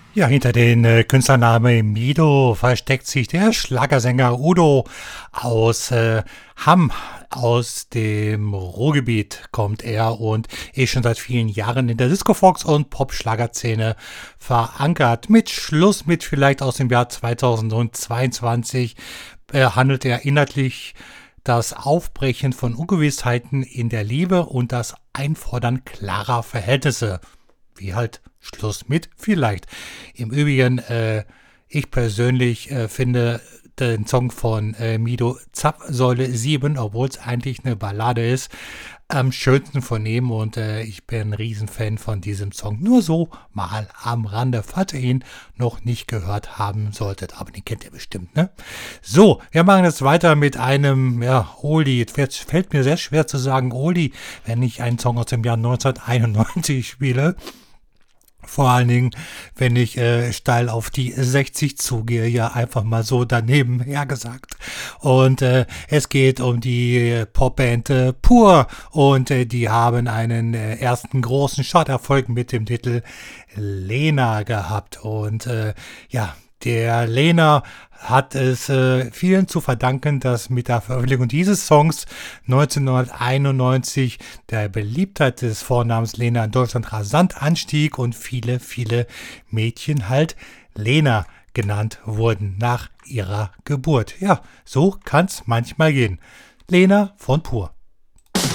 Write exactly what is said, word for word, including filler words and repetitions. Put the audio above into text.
Ja, hinter den äh, Künstlernamen Mido versteckt sich der Schlagersänger Udo aus äh, Hamm. Aus dem Ruhrgebiet kommt er und ist schon seit vielen Jahren in der Disco-Fox- und Pop-Schlagerszene verankert. Mit Schluss mit vielleicht aus dem Jahr zweitausendzweiundzwanzig äh, handelt er inhaltlich das Aufbrechen von Ungewissheiten in der Liebe und das Einfordern klarer Verhältnisse. Wie halt Schluss mit vielleicht. Im Übrigen, äh, ich persönlich äh, finde den Song von äh, Mido Zapfsäule sieben, obwohl es eigentlich eine Ballade ist, am schönsten von ihm und äh, ich bin ein Riesenfan von diesem Song. Nur so mal am Rande, falls ihr ihn noch nicht gehört haben solltet. Aber den kennt ihr bestimmt, ne? So, wir machen jetzt weiter mit einem, ja, Oldie. Jetzt fällt mir sehr schwer zu sagen Oldie, wenn ich einen Song aus dem Jahr neunzehnhunderteinundneunzig spiele. Vor allen Dingen, wenn ich äh, steil auf die sechzig zugehe, ja einfach mal so daneben hergesagt. Und äh, es geht um die äh, Popband äh, Pur und äh, die haben einen äh, ersten großen Charterfolg mit dem Titel Lena gehabt. Und äh, ja, der Lena hat es äh, vielen zu verdanken, dass mit der Veröffentlichung dieses Songs neunzehnhunderteinundneunzig der Beliebtheit des Vornamens Lena in Deutschland rasant anstieg und viele, viele Mädchen halt Lena genannt wurden nach ihrer Geburt. Ja, so kann's manchmal gehen. Lena von Pur.